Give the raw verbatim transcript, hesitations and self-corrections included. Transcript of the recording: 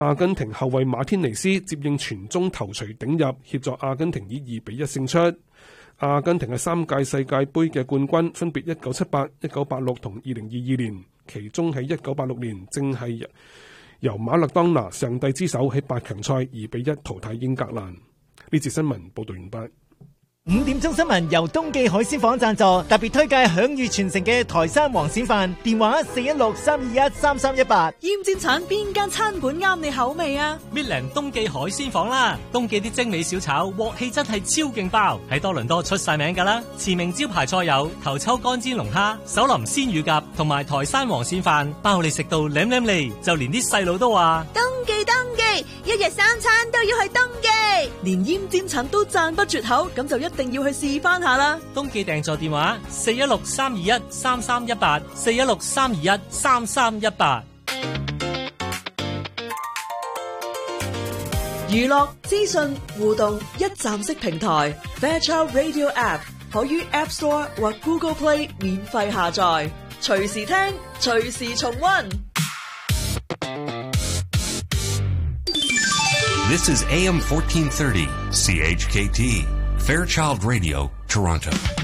阿根廷後衛馬天尼斯接應傳中頭槌頂入，協助阿根廷以二比一勝出。阿根廷嘅三屆世界盃嘅冠軍分別一九七八、一九八六同二零二二年，其中喺一九八六年正係由馬勒當拿上帝之手喺八強賽二比一淘汰英格蘭。呢節新聞報道完畢。 五點鐘新聞由東記海鮮舫贊助，特別推介享譽全城嘅台山黃鱔飯，電話四一六三二一三三一八。 鹽煎橙邊間餐館啱你口味啊？ 搣涼東記海鮮舫啦，東記啲精美小炒鑊氣真係超勁爆，喺多倫多出晒名噶啦。馳名招牌菜有頭抽乾煎龍蝦、手淋鮮乳鴿同埋台山黃鱔飯，包你食到舐舐脷，就連啲細路都話東記東記，一日三餐都要去東記，連鹽煎橙都讚不絕口，咁就一定要去試翻下啦。 東記訂座電話四一六三二一三三一八，四一六三二一三三一八。 娛樂資訊互動一站式平台 Fairchild Radio App 可於 App Store 或 Google Play 免費下載，隨時聽，隨時重溫。 This is A M fourteen thirty C H K T Fairchild Radio, Toronto.